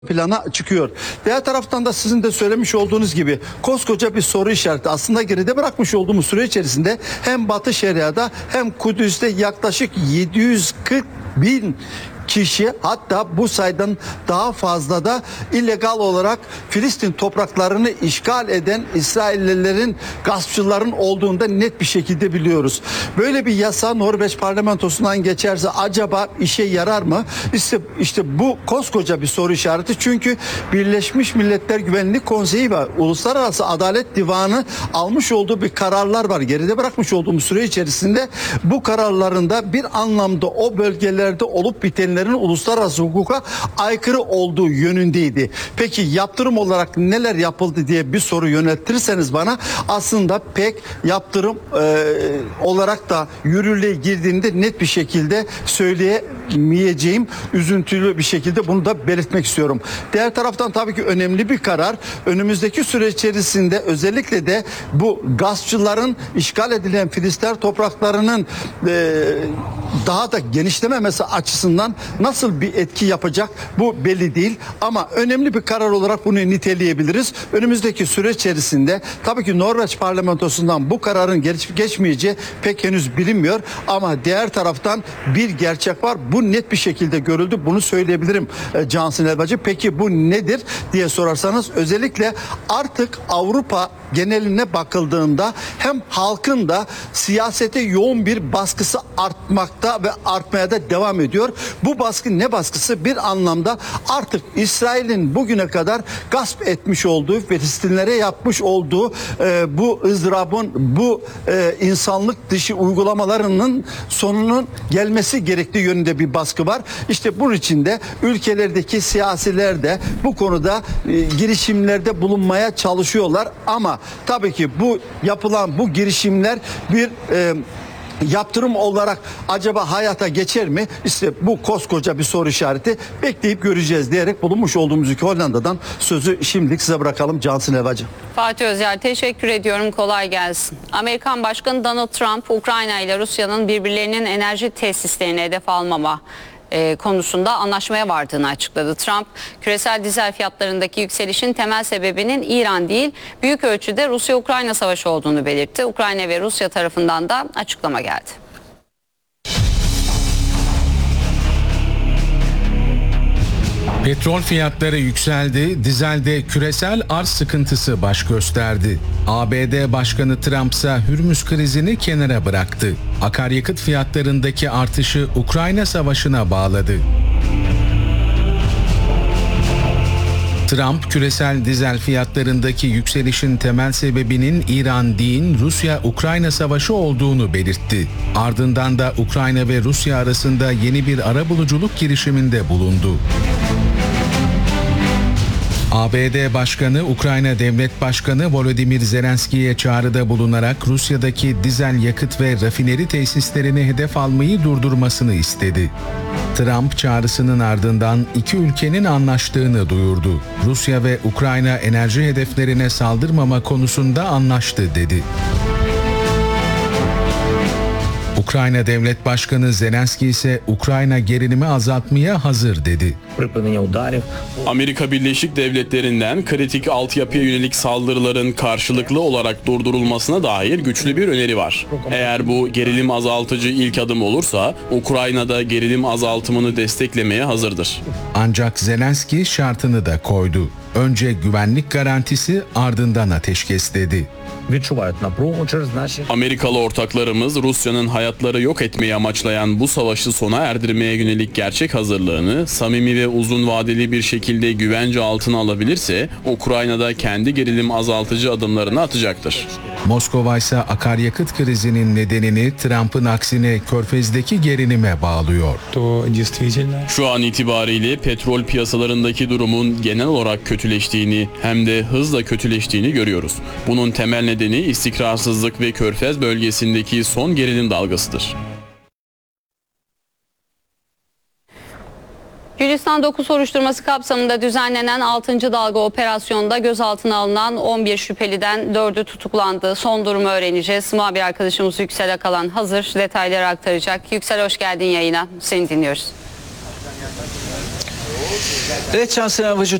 plana çıkıyor. Diğer taraftan da sizin de söylemiş olduğunuz gibi koskoca bir soru işareti. Aslında geride bırakmış olduğumuz süre içerisinde hem Batı Şeria'da hem Kudüs'te yaklaşık 740 bin kişi, hatta bu sayıdan daha fazla da illegal olarak Filistin topraklarını işgal eden İsraillilerin, gaspçıların olduğunu da net bir şekilde biliyoruz. Böyle bir yasa Norveç parlamentosundan geçerse acaba işe yarar mı? İşte bu koskoca bir soru işareti. Çünkü Birleşmiş Milletler Güvenlik Konseyi ve Uluslararası Adalet Divanı almış olduğu bir kararlar var. Geride bırakmış olduğumuz süre içerisinde bu kararlarında bir anlamda o bölgelerde olup bitenlerin uluslararası hukuka aykırı olduğu yönündeydi. Peki yaptırım olarak neler yapıldı diye bir soru yöneltirseniz bana, aslında pek yaptırım olarak da yürürlüğe girdiğinde net bir şekilde söyleyemeyeceğim, üzüntülü bir şekilde bunu da belirtmek istiyorum. Diğer taraftan tabii ki önemli bir karar. Önümüzdeki süre içerisinde özellikle de bu gaspçıların işgal edilen Filistin topraklarının daha da genişlememesi açısından nasıl bir etki yapacak bu belli değil, ama önemli bir karar olarak bunu niteleyebiliriz. Önümüzdeki süreç içerisinde tabii ki Norveç parlamentosundan bu kararın geçmeyeceği pek henüz bilinmiyor, ama diğer taraftan bir gerçek var. Bu net bir şekilde görüldü. Bunu söyleyebilirim Cansın Elbacı. Peki bu nedir diye sorarsanız, özellikle artık Avrupa geneline bakıldığında hem halkın da siyasete yoğun bir baskısı artmakta ve artmaya da devam ediyor. Bu baskı ne baskısı? Bir anlamda artık İsrail'in bugüne kadar gasp etmiş olduğu, Filistinlere yapmış olduğu bu ızdırabın, bu insanlık dışı uygulamalarının sonunun gelmesi gerektiği yönünde bir baskı var. İşte bunun için de ülkelerdeki siyasiler de bu konuda girişimlerde bulunmaya çalışıyorlar, ama tabii ki bu yapılan bu girişimler bir yaptırım olarak acaba hayata geçer mi? İşte bu koskoca bir soru işareti, bekleyip göreceğiz diyerek bulunmuş olduğumuz ülke Hollanda'dan sözü şimdilik size bırakalım Cansın Evacı. Fatih Özyar, teşekkür ediyorum. Kolay gelsin. Amerikan Başkanı Donald Trump, Ukrayna ile Rusya'nın birbirlerinin enerji tesislerini hedef almama konusunda anlaşmaya vardığını açıkladı. Trump, küresel dizel fiyatlarındaki yükselişin temel sebebinin İran değil, büyük ölçüde Rusya-Ukrayna savaşı olduğunu belirtti. Ukrayna ve Rusya tarafından da açıklama geldi. Petrol fiyatları yükseldi, dizelde küresel arz sıkıntısı baş gösterdi. ABD Başkanı Trump ise Hürmüz krizini kenara bıraktı. Akaryakıt fiyatlarındaki artışı Ukrayna savaşına bağladı. Trump, küresel dizel fiyatlarındaki yükselişin temel sebebinin İran değil, Rusya-Ukrayna savaşı olduğunu belirtti. Ardından da Ukrayna ve Rusya arasında yeni bir arabuluculuk girişiminde bulundu. ABD Başkanı, Ukrayna Devlet Başkanı Volodymyr Zelenski'ye çağrıda bulunarak Rusya'daki dizel yakıt ve rafineri tesislerini hedef almayı durdurmasını istedi. Trump çağrısının ardından iki ülkenin anlaştığını duyurdu. Rusya ve Ukrayna enerji hedeflerine saldırmama konusunda anlaştı dedi. Ukrayna Devlet Başkanı Zelenski ise Ukrayna gerilimi azaltmaya hazır dedi. Amerika Birleşik Devletleri'nden kritik altyapıya yönelik saldırıların karşılıklı olarak durdurulmasına dair güçlü bir öneri var. Eğer bu gerilim azaltıcı ilk adım olursa Ukrayna'da gerilim azaltımını desteklemeye hazırdır. Ancak Zelenski şartını da koydu. Önce güvenlik garantisi, ardından ateşkes dedi. Amerikalı ortaklarımız Rusya'nın hayatları yok etmeyi amaçlayan bu savaşı sona erdirmeye yönelik gerçek hazırlığını samimi ve uzun vadeli bir şekilde güvence altına alabilirse Ukrayna'da kendi gerilim azaltıcı adımlarını atacaktır. Moskova ise akaryakıt krizinin nedenini Trump'ın aksine Körfez'deki gerilime bağlıyor. Şu an itibariyle petrol piyasalarındaki durumun genel olarak kötüleştiğini, hem de hızla kötüleştiğini görüyoruz. Bunun temel nedeni istikrarsızlık ve Körfez bölgesindeki son gerilim dalgasıdır. Gülistan 9 soruşturması kapsamında düzenlenen 6. dalga operasyonda gözaltına alınan 11 şüpheliden 4'ü tutuklandı. Son durumu öğreneceğiz. Muhabir arkadaşımız Yüksel Akalan hazır, detayları aktaracak. Yüksel, hoş geldin yayına. Seni dinliyoruz. Evet Şahsen Havacı